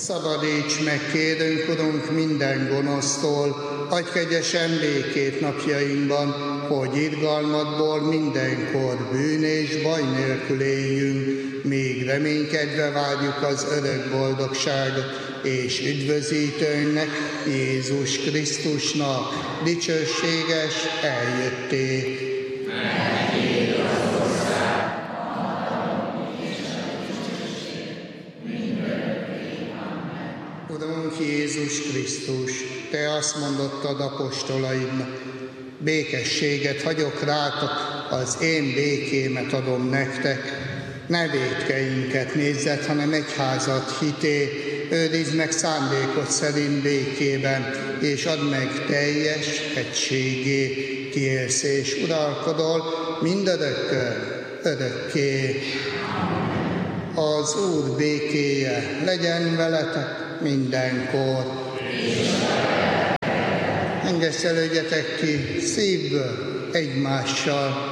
Szabadíts meg, kérünk, Urunk, minden gonosztól, adj kegyesen békét napjainkban, hogy irgalmadból mindenkor bűn és baj nélkül éljünk, még reménykedve várjuk az örök boldogságot, és üdvözítőnknek, Jézus Krisztusnak dicsőséges eljöttét. Urunk Jézus Krisztus, Te azt mondottad apostolaidnak, békességet hagyok rátok, az én békémet adom nektek. Ne vétkeinket nézzed, hanem egyházat hité, őrizd meg szándékod szerint békében, és add meg teljes egységé, ki élsz és uralkodol mindörökkön, örökké. Az Úr békéje legyen veletek mindenkor. Engeszelődjetek ki szívből egymással.